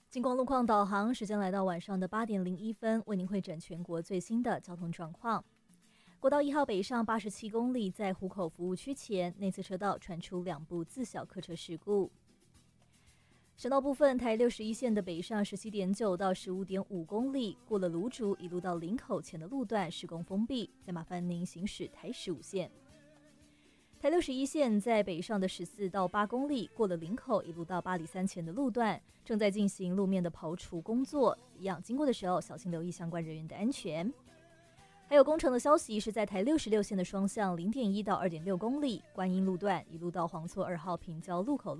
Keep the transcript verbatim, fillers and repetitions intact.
金光路况导航，时间来到晚上的八点零一分，为您汇整全国最新的交通状况。国道一号北上八十七公里，在湖口服务区前内侧车道传出两部自小客车事故。省道部分，台六十一线的北上十七点九到十五点五公里，过了芦竹一路到林口前的路段施工封闭，再麻烦您行驶台十五线。台六十一线在北上的十四到八公里，过了林口一路到八里三前的路段，正在进行路面的刨除工作，一样经过的时候小心留意相关人员的安全。还有工程的消息是在台六十六线的双向零点一到二点六公里，观音路段一路到黄厝二号平交路口。